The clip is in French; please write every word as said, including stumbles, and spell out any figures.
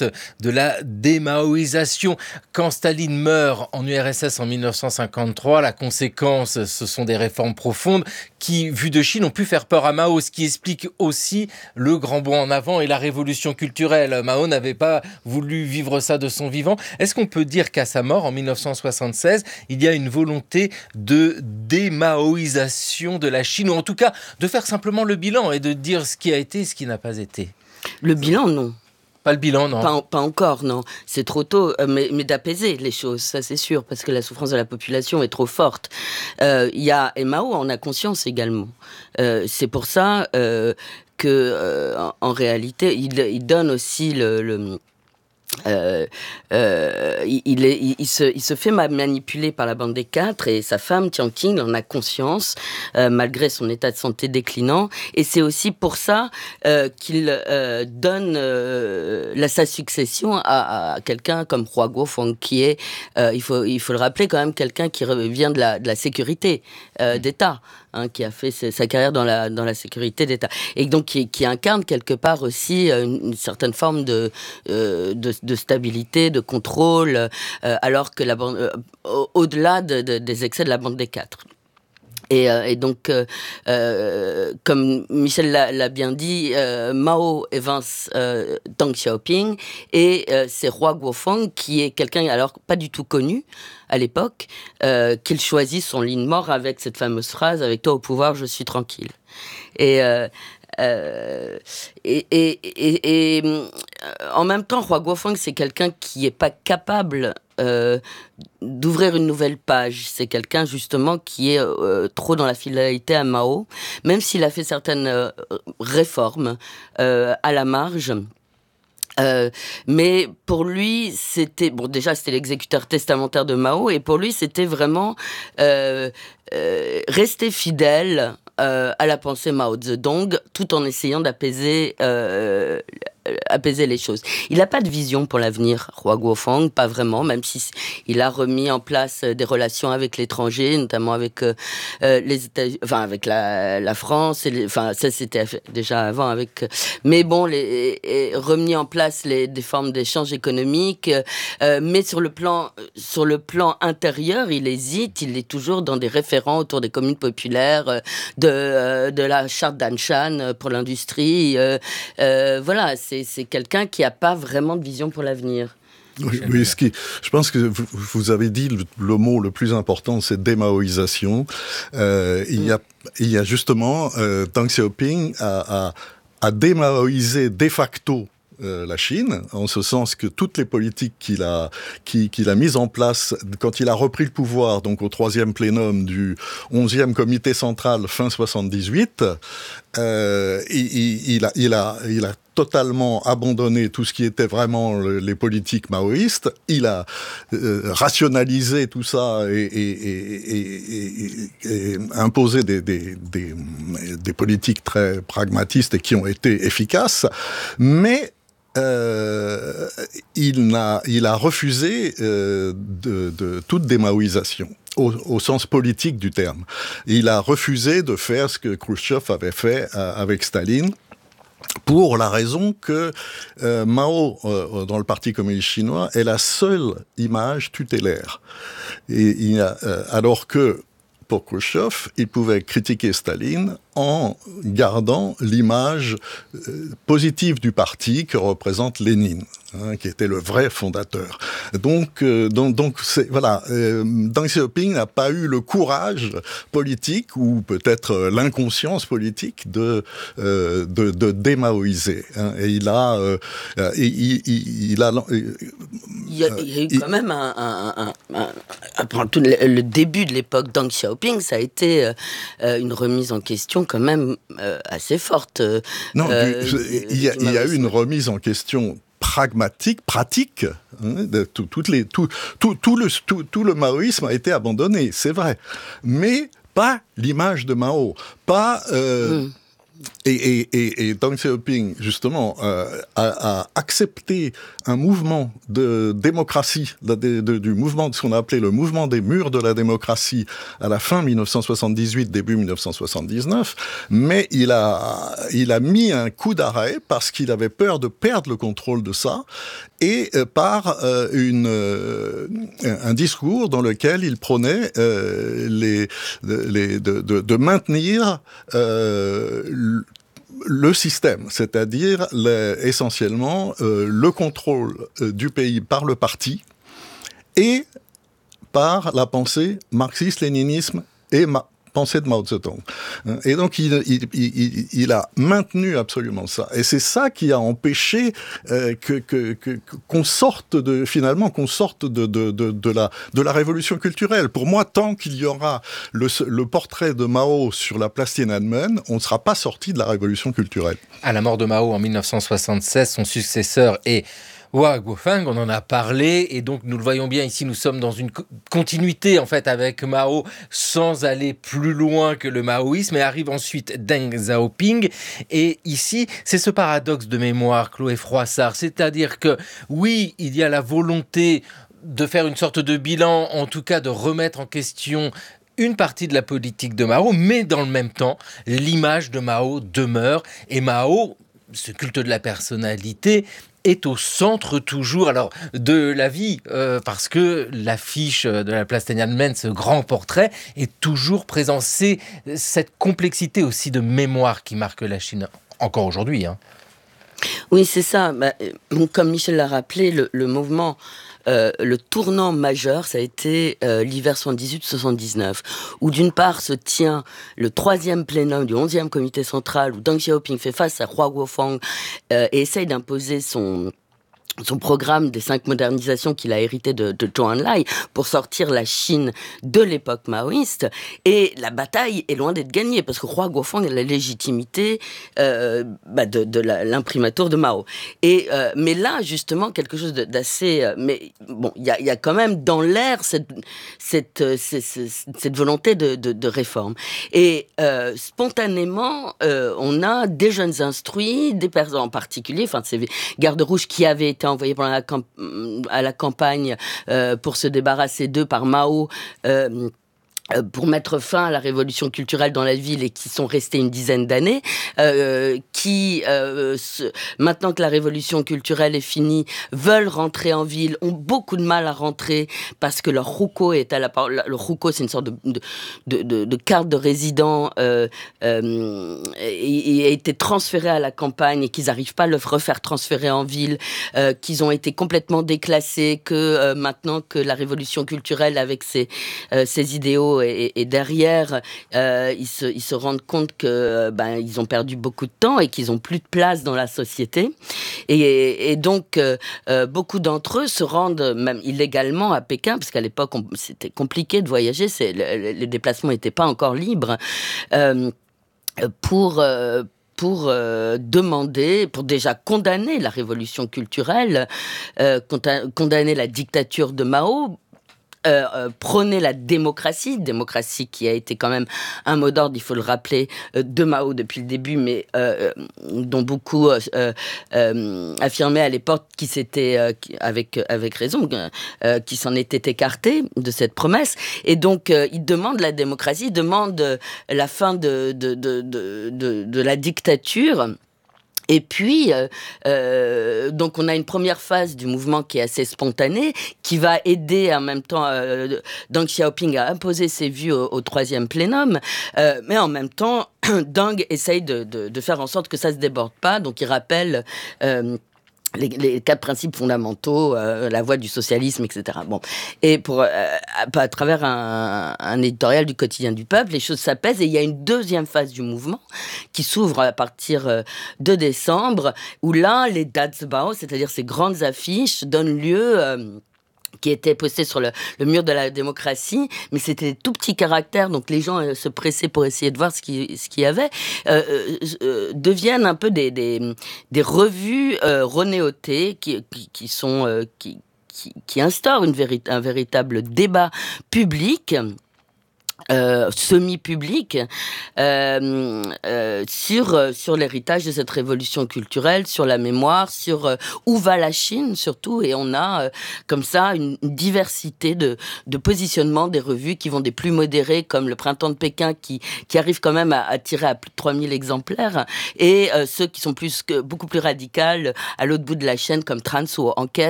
l'acte de la démaoïsation. Quand Staline meurt en U R S S en dix-neuf cent cinquante-trois, la conséquence, ce sont des réformes profondes qui, vues de Chine, ont pu faire peur à Mao, ce qui explique aussi le grand bond en avant et la révolution culturelle. Mao n'avait pas voulu vivre ça de son vivant. Est-ce qu'on peut dire qu'à sa mort, en dix-neuf cent soixante-seize, il y a une volonté de démaoïsation de la Chine, ou en tout cas de faire simplement le bilan et de dire ce qui a été et ce qui n'a pas été? Le bilan, non. Pas le bilan, non. Pas, pas encore, non. C'est trop tôt, euh, mais, mais d'apaiser les choses, ça c'est sûr, parce que la souffrance de la population est trop forte. Euh, y a, et Mao en a conscience également. Euh, c'est pour ça euh, que, euh, en, en réalité, il, il donne aussi le... le Euh, euh, il, est, il, il, se, il se fait manipuler par la bande des quatre et sa femme, Tian Qing, en a conscience, euh, malgré son état de santé déclinant. Et c'est aussi pour ça euh, qu'il euh, donne euh, la, sa succession à, à quelqu'un comme Hua Guofeng, qui est, euh, il, faut, il faut le rappeler, quand même quelqu'un qui vient de la, de la sécurité euh, d'État. Hein, qui a fait sa carrière dans la, dans la sécurité d'État. Et donc qui, qui incarne quelque part aussi une, une certaine forme de, euh, de, de stabilité, de contrôle, euh, alors que la bande, euh, au-delà de, de, des excès de la bande des quatre. Et, euh, et donc, euh, euh, comme Michel l'a, l'a bien dit, euh, Mao évince euh, Deng Xiaoping et euh, c'est Hua Guofeng qui est quelqu'un, alors pas du tout connu à l'époque, euh, qu'il choisit son lit de mort avec cette fameuse phrase « Avec toi au pouvoir, je suis tranquille ». Et... Euh, Euh, et, et, et, et euh, en même temps, Hua Guofeng, c'est quelqu'un qui n'est pas capable euh, d'ouvrir une nouvelle page. C'est quelqu'un, justement, qui est euh, trop dans la fidélité à Mao, même s'il a fait certaines euh, réformes euh, à la marge. Euh, mais pour lui, c'était... Bon, déjà, c'était l'exécuteur testamentaire de Mao, et pour lui, c'était vraiment euh, euh, rester fidèle euh, à la pensée Mao Zedong, tout en essayant d'apaiser... Euh, apaiser les choses. Il n'a pas de vision pour l'avenir, Hua Guofeng, pas vraiment, même si il a remis en place des relations avec l'étranger, notamment avec euh, les États, enfin avec la, la France, et les, enfin ça c'était déjà avant avec, mais bon, les, et remis en place les, des formes d'échanges économiques, euh, mais sur le plan, sur le plan intérieur, il hésite, il est toujours dans des référents autour des communes populaires, de, euh, de la charte d'Anshan pour l'industrie, euh, euh, voilà. C'est, c'est quelqu'un qui n'a pas vraiment de vision pour l'avenir. Oui, oui, ce qui, je pense que vous, vous avez dit le, le mot le plus important, c'est démaoïsation. Euh, il, mm. y a, il y a justement, euh, Deng Xiaoping a, a, a démaoïsé de facto Euh, la Chine, en ce sens que toutes les politiques qu'il a, qu'il, qu'il a mises en place quand il a repris le pouvoir, donc au troisième plénum du onzième comité central fin soixante-dix-huit, euh, il, il, il, a, il, a, il a totalement abandonné tout ce qui était vraiment le, les politiques maoïstes. Il a euh, rationalisé tout ça et, et, et, et, et, et imposé des, des, des, des politiques très pragmatistes et qui ont été efficaces, mais Euh, il, n'a, il a refusé euh, de, de toute démaoïsation, au, au sens politique du terme. Il a refusé de faire ce que Khrouchtchev avait fait euh, avec Staline, pour la raison que euh, Mao, euh, dans le Parti communiste chinois, est la seule image tutélaire. Et il y a, euh, alors que pour Khrouchtchev, il pouvait critiquer Staline en gardant l'image euh, positive du parti que représente Lénine, hein, qui était le vrai fondateur. Donc, euh, donc, donc c'est, voilà, euh, Deng Xiaoping n'a pas eu le courage politique, ou peut-être euh, l'inconscience politique, de, euh, de, de démaoïser. Hein, et il a... Euh, il, il, il a euh, il, y a, il y a eu il, quand même un... un, un, un, un tout le, le début de l'époque Deng Xiaoping, ça a été euh, une remise en question quand même euh, assez forte. Euh, non, euh, je, il, y a, il y a eu une remise en question pragmatique, pratique. Hein, de, tout, toutes les, tout, tout, tout, le, tout, tout le maoïsme a été abandonné, c'est vrai. Mais pas l'image de Mao. Pas... Euh, mm. Et, et, et, et Deng Xiaoping, justement, euh, a, a accepté un mouvement de démocratie, de, de, de, du mouvement de ce qu'on a appelé le mouvement des murs de la démocratie à la fin dix-neuf cent soixante-dix-huit, début dix-neuf cent soixante-dix-neuf, mais il a, il a mis un coup d'arrêt parce qu'il avait peur de perdre le contrôle de ça, et euh, par euh, une, euh, un discours dans lequel il prônait euh, les, les, de, de, de maintenir euh, le système, c'est-à-dire les, essentiellement euh, le contrôle euh, du pays par le parti et par la pensée marxiste-léninisme et ma- pensée de Mao Zedong. Et donc, il, il, il, il a maintenu absolument ça. Et c'est ça qui a empêché euh, que, que, que, qu'on sorte de, finalement, qu'on sorte de, de, de, de, la, de la révolution culturelle. Pour moi, tant qu'il y aura le, le portrait de Mao sur la place Tiananmen, on ne sera pas sorti de la révolution culturelle. À la mort de Mao en mille neuf cent soixante-seize, son successeur est Hua Guofeng, on en a parlé, et donc nous le voyons bien ici, nous sommes dans une co- continuité en fait avec Mao, sans aller plus loin que le maoïsme, et arrive ensuite Deng Xiaoping, et ici c'est ce paradoxe de mémoire, Chloé Froissart, c'est-à-dire que oui, il y a la volonté de faire une sorte de bilan, en tout cas de remettre en question une partie de la politique de Mao, mais dans le même temps, l'image de Mao demeure, et Mao, ce culte de la personnalité, est au centre toujours alors de la vie, euh, parce que l'affiche de la place Tiananmen, ce grand portrait, est toujours présent. C'est cette complexité aussi de mémoire qui marque la Chine, encore aujourd'hui. Hein. Oui, c'est ça. Bah, comme Michel l'a rappelé, le, le mouvement... Euh, le tournant majeur, ça a été euh, l'hiver soixante-dix-huit soixante-dix-neuf, où d'une part se tient le troisième plénum du onzième comité central, où Deng Xiaoping fait face à Hua Guofeng euh, et essaye d'imposer son... son programme des cinq modernisations qu'il a hérité de, de Zhou Enlai pour sortir la Chine de l'époque maoïste. Et la bataille est loin d'être gagnée, parce que Hua Guofeng a la légitimité euh, bah de, de la, l'imprimatur de Mao. Et, euh, mais là, justement, quelque chose de, d'assez... Euh, mais bon, il y a, y a quand même dans l'air cette, cette, euh, cette, cette, cette volonté de, de, de réforme. Et euh, spontanément, euh, on a des jeunes instruits, des personnes en particulier, enfin, ces gardes rouges qui avaient été envoyé pendant la camp- à la campagne euh, pour se débarrasser d'eux par Mao, euh, pour mettre fin à la révolution culturelle dans la ville et qui sont restés une dizaine d'années, euh, qui, euh, se, maintenant que la révolution culturelle est finie, veulent rentrer en ville, ont beaucoup de mal à rentrer parce que leur hukou est à la parole. Le hukou, c'est une sorte de, de, de, de, de carte de résident euh, euh, et, et a été transféré à la campagne et qu'ils n'arrivent pas à le refaire transférer en ville, euh, qu'ils ont été complètement déclassés, que euh, maintenant que la révolution culturelle avec ses, euh, ses idéaux Et, et derrière, euh, ils, se, ils se rendent compte que ben, ils ont perdu beaucoup de temps et qu'ils n'ont plus de place dans la société. Et, et donc, euh, beaucoup d'entre eux se rendent même illégalement à Pékin, parce qu'à l'époque, on, c'était compliqué de voyager, c'est, le, le déplacement n'était pas encore libre, euh, pour... Euh, pour euh, demander, pour déjà condamner la révolution culturelle, euh, condamner la dictature de Mao, Euh, euh, prôner la démocratie, démocratie qui a été quand même un mot d'ordre, il faut le rappeler, euh, de Mao depuis le début, mais euh, dont beaucoup euh, euh, affirmaient à l'époque qui s'était, euh, qui, avec, avec raison, euh, qui s'en était écarté de cette promesse. Et donc, euh, il demande la démocratie, il demande la fin de, de, de, de, de, de la dictature. Et puis, euh, euh, donc on a une première phase du mouvement qui est assez spontanée, qui va aider en même temps euh, Deng Xiaoping à imposer ses vues au, au troisième plénum, euh, mais en même temps, Deng essaye de, de, de faire en sorte que ça ne se déborde pas, donc il rappelle... Euh, Les, les quatre principes fondamentaux, euh, la voie du socialisme, et cetera. Bon, et pour euh, à, à travers un, un éditorial du Quotidien du Peuple, les choses s'apaisent et il y a une deuxième phase du mouvement qui s'ouvre à partir de décembre, où là, les Dazbao, c'est-à-dire ces grandes affiches, donnent lieu euh, qui étaient postés sur le, le mur de la démocratie, mais c'était des tout petits caractères, donc les gens euh, se pressaient pour essayer de voir ce qu'il ce qu'il y avait, euh, euh, deviennent un peu des, des, des revues euh, renéotées qui, qui, qui, sont, euh, qui, qui, qui instaurent une véri- un véritable débat public, Euh, semi-public euh, euh, sur, euh, sur l'héritage de cette révolution culturelle, sur la mémoire, sur euh, où va la Chine surtout, et on a euh, comme ça une, une diversité de, de positionnements des revues qui vont des plus modérées comme le Printemps de Pékin qui, qui arrive quand même à, à tirer à plus de trois mille exemplaires, et euh, ceux qui sont plus que, beaucoup plus radicales à l'autre bout de la chaîne comme Trans ou Enquête